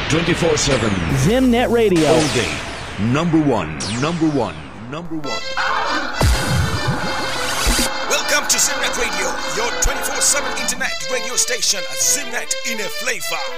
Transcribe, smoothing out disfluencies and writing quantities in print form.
24/7 Zimnet Radio. all day. Number one. Welcome to Zimnet Radio, your 24/7 internet radio station. Zimnet in a flavor.